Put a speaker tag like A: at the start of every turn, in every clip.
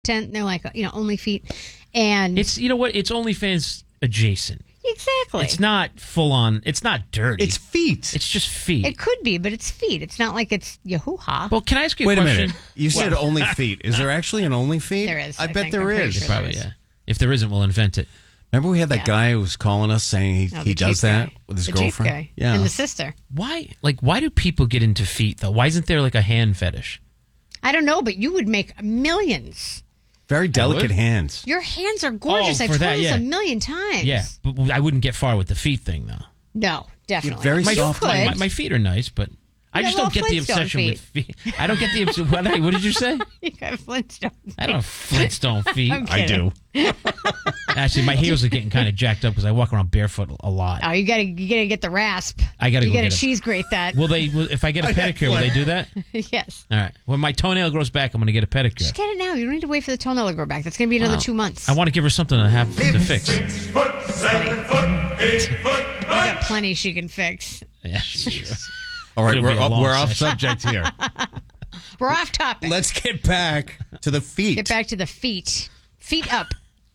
A: And they're like, only feet. And
B: It's you know what? It's OnlyFans adjacent.
A: exactly.
B: It's not full on. It's not dirty.
C: It's feet.
B: It's just feet.
A: It could be, but it's feet. It's not like it's Yahoo-ha.
B: Well, can I ask you a
C: Wait a
B: question?
C: minute. You said only feet. Is there actually an only feet?
A: There is.
C: I bet
A: think.
C: there
A: I'm pretty
C: is.
A: sure
B: Probably,
A: there is.
B: yeah. If there isn't, we'll invent it.
C: Remember we had that guy who was calling us saying
A: Oh,
C: he
A: the
C: does
A: Jeep
C: that
A: guy.
C: with his
A: the
C: girlfriend?
A: Jeep guy.
C: Yeah.
A: And the sister.
B: Why do people get into feet, though? Why isn't there like a hand fetish?
A: I don't know, but you would make millions.
C: Very delicate
B: would?
A: Oh,
C: hands.
A: Your hands are gorgeous.
B: Oh,
A: I've
B: for
A: told
B: that,
A: you this
B: yeah.
A: a million times.
B: Yeah, but I wouldn't get far with the feet thing, though.
A: No, definitely.
C: very
A: You
C: soft
A: could.
B: My feet are nice, but I
A: You
B: just
A: got
B: don't get the
A: Flintstone
B: obsession with feet. I don't get the obsession. What did you say?
A: You got Flintstone.
B: I don't have Flintstone feet.
A: I'm
C: I do.
B: Actually, my heels are getting kind of jacked up because I walk around barefoot a lot.
A: Oh, you gotta get the rasp.
B: I gotta
A: You
B: go
A: gotta
B: get it.
A: cheese grate that.
B: If I get a pedicure, will they do that?
A: Yes.
B: All right. When my toenail grows back, I'm going to get a pedicure.
A: Just get it now. You don't need to wait for the toenail to grow back. That's gonna be another 2 months.
B: I want to give her something to have to fix.
D: 6 foot, 7 foot, 8 foot,
A: I got plenty she can fix.
B: Yeah, sure.
C: All right,
B: It'll be a long
C: we're off
B: session.
C: subject here.
A: We're off topic.
C: Let's get back to the feet.
A: Get back to the feet. Feet up.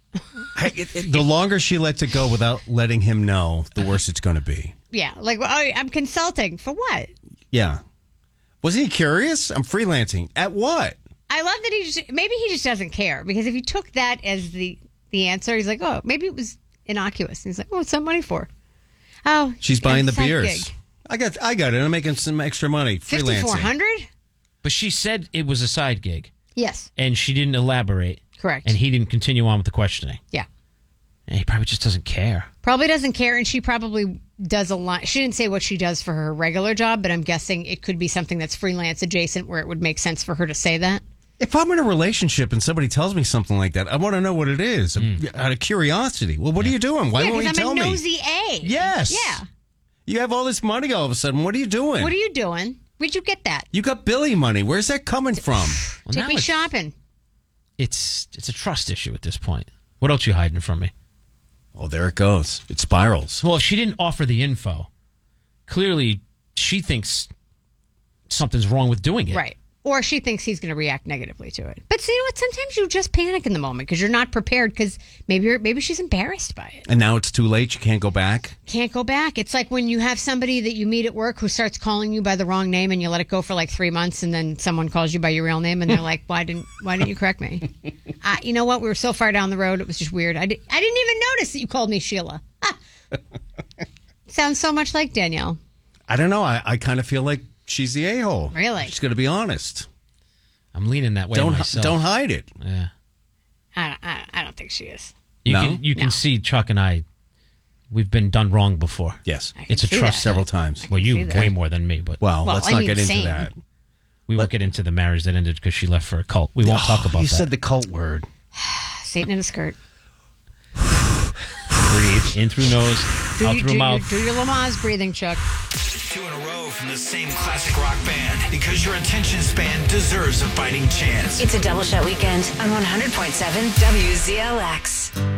C: The longer she lets it go without letting him know, the worse it's going to be.
A: Yeah. Like, I'm consulting. For what?
C: Yeah. Wasn't he curious? I'm freelancing. At what?
A: I love that maybe he just doesn't care, because if he took that as the answer, he's like, oh, maybe it was innocuous. And he's like, oh, what's that money for? Oh,
C: She's buying the
A: side
C: beers.
A: gig.
C: I got it. I'm making some extra money freelancing.
A: 5,400?
B: But she said it was a side gig,
A: Yes,
B: and she didn't elaborate.
A: correct.
B: And he didn't continue on with the questioning.
A: Yeah.
B: And he probably just doesn't care.
A: Probably doesn't care, and she probably does a lot. She didn't say what she does for her regular job, but I'm guessing it could be something that's freelance adjacent where it would make sense for her to say that.
C: If I'm in a relationship and somebody tells me something like that, I want to know what it is out of curiosity. Well, what are you doing? Why
A: Yeah,
C: won't you
A: because
C: tell
A: I'm a
C: me?
A: nosy A.
C: Yes.
A: Yeah.
C: You have all this money all of a sudden. What are you doing?
A: What are you doing? Where'd you get that?
C: You got Billy money. Where's that coming from?
B: Well,
A: Take
B: now
A: me shopping.
B: it's a trust issue at this point. What else you hiding from me?
C: Oh, there it goes. It spirals.
B: Well, if she didn't offer the info, clearly she thinks something's wrong with doing it.
A: Right. Or she thinks he's going to react negatively to it. But see, you know what? Sometimes you just panic in the moment because you're not prepared, because maybe she's embarrassed by it.
C: And now it's too late. You can't go back.
A: Can't go back. It's like when you have somebody that you meet at work who starts calling you by the wrong name, and you let it go for like 3 months, and then someone calls you by your real name, and they're like, why didn't you correct me? You know what? We were so far down the road. It was just weird. I didn't even notice that you called me Sheila. Sounds so much like Danielle.
C: I don't know. I kind of feel like she's the a-hole.
A: Really?
C: She's going to be honest.
B: I'm leaning that way myself.
C: Don't hide it.
B: Yeah.
A: I don't think she is.
B: You can see Chuck and I, we've been done wrong before.
C: Yes.
B: It's a
A: see
B: trust
A: that.
C: Several times.
B: Well,
A: see
B: you
A: that.
B: way more than me, but
C: Well,
A: Well,
C: let's
A: I
C: not
A: mean,
C: get into
A: same.
C: that.
B: we won't get into the marriage that ended because she left for a cult. We won't talk about
C: You
B: that.
C: said the cult word.
A: Satan in a skirt.
B: Breathe in through nose, out through mouth.
A: Do your Lamaze breathing, Chuck.
E: 2 in a row from the same classic rock band, because your attention span deserves a fighting chance.
F: It's a double shot weekend on 100.7 WZLX.